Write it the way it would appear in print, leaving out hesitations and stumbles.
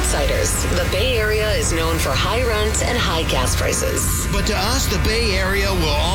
outsiders, the Bay Area is known for high rent and high gas prices. But to us, the Bay Area will